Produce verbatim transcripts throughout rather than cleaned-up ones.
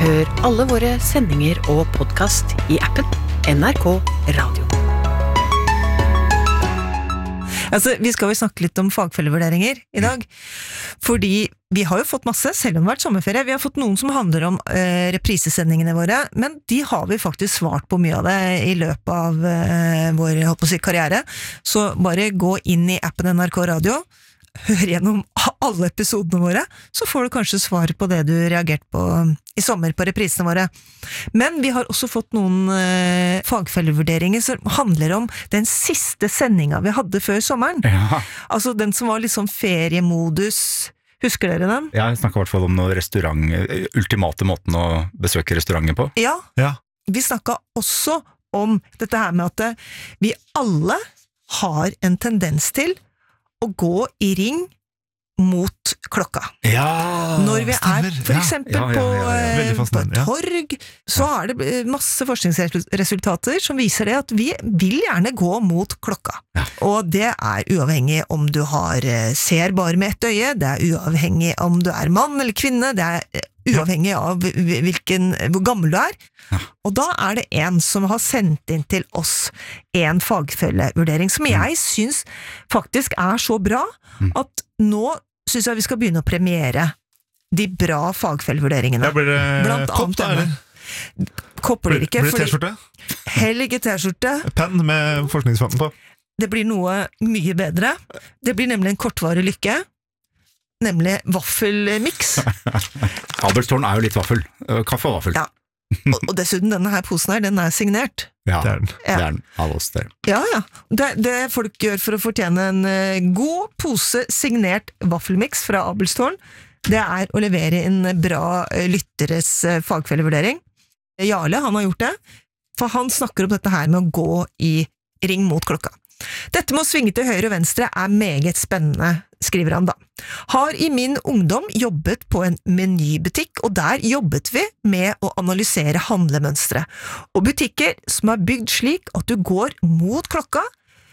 Hør alle våre sendinger og podcast i appen N R K Radio. Altså, vi skal jo snakke litt om fagfellevurderinger i dag, fordi vi har jo fått masse, selv om det har vært sommerferie. Vi har fått noen som handler om eh, reprisesendingene våre, men de har vi faktisk svart på mye av det i løpet av eh, vår, jeg håper å si, karriere. Så bare gå inn i appen N R K Radio, hør gjennom alle episodene våre, så får du kanskje svar på det du reagerte på i sommer på reprisene våre. Men vi har også fått noen eh, fagfellevurderinger som handler om den siste sendinga vi hadde før sommeren. Ja. Altså den som var litt sånn feriemodus. Husker dere den? Jeg snakker i hvert fall om noe restaurant, ultimate måten å besøke restauranten på. Ja, Ja. vi snakket også om dette her med at vi alle har en tendens til å gå i ring mot klokka. Ja, Når vi stemmer. er for Ja. eksempel Ja, ja, ja, ja. på, eh, Veldig på et fascinerende, ja. torg, så er det eh, masse forskningsresultater som viser det at vi vil gjerne gå mot klokka. Ja. Og det er uavhengig om du har eh, ser bare med ett øye, det er uavhengig om du er mann eller kvinne, det er eh, uavhengig av hvilken, hvor gammel du er. Og da er det en som har sendt inn til oss en fagfellevurdering som jeg synes faktisk er så bra at nå synes jeg vi skal begynne å premiere de bra fagfellevurderingene. Ja, blir det Blant kopp annet da, denne. eller? Kopper Blir, ikke, blir det fordi t-skjorte? heller ikke t-skjorte. Penn med forskningsfronten på. Det blir noe mye bedre. Det blir nemlig en kortvarig lykke. Nemlig vaffelmix. Abelstårn er jo litt vaffel. Eh, Kaffe og vaffel. Ja. Og, og dessuten, denne her posen her, den er signert. Ja, Det er den. det er den av oss der. Ja, ja. Det, det folk gjør for å fortjene en eh, god pose signert vaffelmix fra Abelstårn, det er å levere en bra eh, lytteres eh, fagfellevurdering. Jarle, han har gjort det, for han snakker om dette her med å gå i ring mot klokka. Dette med å svinge til høyre og venstre er meget spennende, skriver han da. Har i min ungdom jobbet på en menybutikk, og der jobbet vi med å analysere handlemønstre. Og butikker som er bygd slik at du går mot klokka,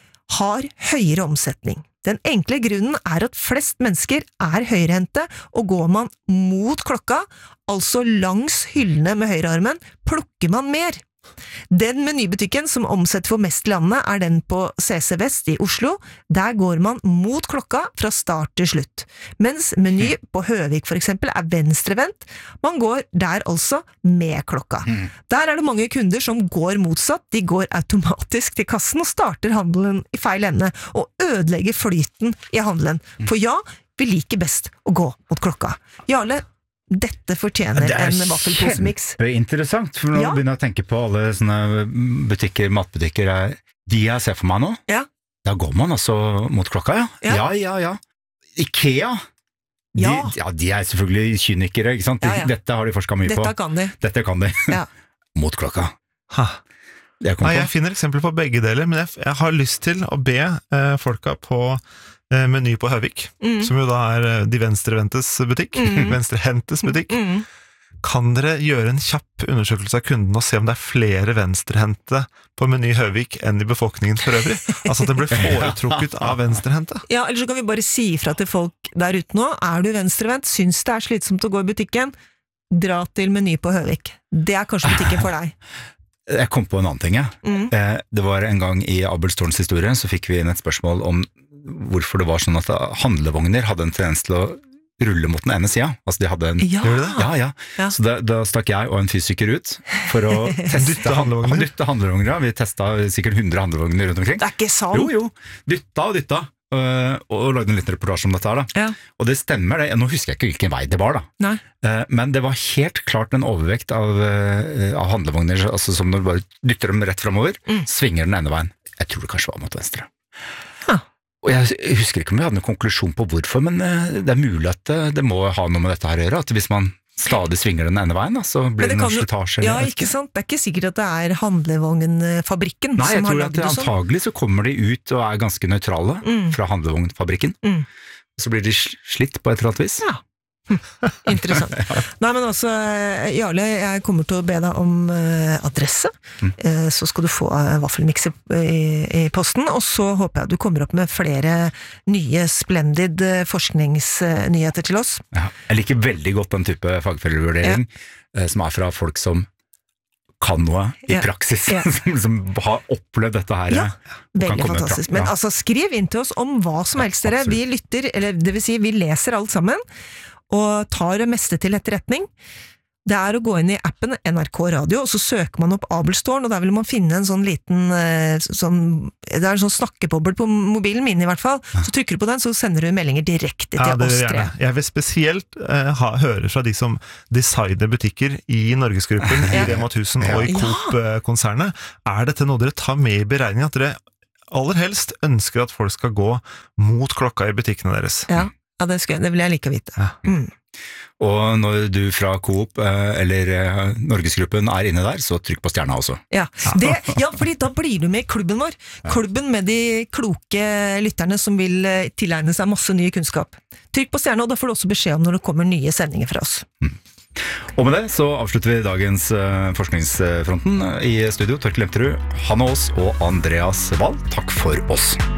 har høyere omsetning. Den enkle grunnen er at flest mennesker er høyrehendte, og går man mot klokka, altså langs hyllene med høyrearmen, plukker man mer. Den menybutikken som omsetter for mest i landet er den på C C Vest i Oslo. Der går man mot klokka fra start til slutt. Mens Meny på Høvik for eksempel er venstrevendt. Man går der altså med klokka. Der er det mange kunder som går motsatt. De går automatisk til kassen og starter handelen i feil ende, og ødelegger flyten i handelen. For ja, vi liker best å gå mot klokka. Jarle, dette fortjener en vaffelposemix. Det er kjempeinteressant, for nå Ja. begynner jeg å tenke på alle sånne butikker, matbutikker, er- de jeg ser for meg nå. Ja. Da går man altså mot klokka, ja. Ja. Ja, ja, ja. Ikea, de, Ja. ja, de er selvfølgelig kynikere, ikke sant? Ja, ja. Dette har de forsket mye Dette på. kan de. Dette kan de. Ja. Mot klokka. Ha. Det kom Nei, på. jeg finner eksempler på begge deler, men jeg, jeg har lyst til å be eh, folka på eh, Meny på Høvik, Mm. som jo da er eh, de venstrevendtes butikk, Mm. venstrehentes butikk. Mm. Kan dere gjøre en kjapp undersøkelse av kunden og se om det er flere venstrehendte på Meny Høvik enn i befolkningen for øvrig? Altså at det blir foretrukket av venstrehendte. Ja, eller så kan vi bare si ifra til folk der ute nå. Er du venstrevendt, syns det er slitsomt å gå i butikken, dra til Meny på Høvik. Det er kanskje butikken for deg. Jeg kom på en annen ting, jeg. Mm. Eh, Det var en gang i Abelstårns historie, så fikk vi inn et spørsmål om hvorfor det var sånn at handlevogner hadde en tendens til å rulle mot den ene sida. Altså de hadde en... Ja. Gjør du det? Ja, ja. Ja. Så da, da stakk jeg og en fysiker ut for å teste Dytte handlevogner? Dytte handlevogner, ja. Vi testet sikkert hundre handlevogner rundt omkring. Det er ikke sant. Jo, jo. Dytta og dytta. øh, Og lagde en liten reportasje om dette her da. Ja. Og det stemmer det. Nå husker jeg ikke hvilken vei det var da. Nei. Eh, Men det var helt klart en overvekt av, øh, av handlevogner, altså som når du bare dytter dem rett fremover, Mm. svinger den ene veien. Jeg tror det kanskje var mot venstre. Huh. Og jeg husker ikke om vi hadde noen konklusjon på hvorfor, men øh, det er mulig at det, det må ha noe med dette her å gjøre, at hvis man stadig svinger den ene veien, da, så Men blir det det noe kan jo- slitasje. Ja, jeg vet ikke sant? Det er ikke sikkert at det er handlevognfabrikken Nei, jeg som har tror at lagd det, det sånn. antagelig så kommer de ut og er ganske nøytrale Mm. fra handlevognfabrikken. Mm. Så blir de sl- slitt på et eller annet vis. Ja. Interessant. Nei, men altså, Jarle, jeg kommer til å be deg om uh, adresse, mm. uh, så skal du få uh, vaffelmix i, i, i posten, og så håper jeg at du kommer opp med flere nye splendid uh, forskningsnyheter til oss. Ja, jeg liker veldig godt den type fagfellevurdering, ja. uh, som er fra folk som kan noe i ja. praksis, ja. som, som har opplevd dette her. Ja, veldig fantastisk. Men ja. altså, skriv inn til oss om hva som helst dere. Vi lytter, eller det vil si, vi leser alt sammen, og tar det meste til etterretning. Det er å gå inn i appen N R K Radio, og så søker man opp Abelstårn, og der vil man finne en sånn liten, sånn, det er en sånn snakkeboble på mobilen min i hvert fall. Så trykker du på den, så sender du meldinger direkte til ja, oss tre. Jeg vil spesielt uh, ha, høre fra de som designer butikker i Norgesgruppen, i Rema tusen og i Coop-konsernet. Er dette noe dere tar med i beregning, at dere aller helst ønsker at folk skal gå mot klokka i butikkene deres? Ja, ja det, skal, det vil jeg like å vite. Ja. Mm. Og når du fra Coop eller Norgesgruppen er inne der, så trykk på stjerna også. Ja, det, ja, fordi da blir du med i klubben vår. Klubben med de kloke lytterne som vil tilegne seg masse ny kunnskap. Trykk på stjerna, og da får du også beskjed om når det kommer nye sendinger fra oss. Mm. Og med det så avslutter vi dagens uh, forskningsfronten. I studio, Torkel Lemterud, Hanne Aas og Andreas Wahl. Takk for oss.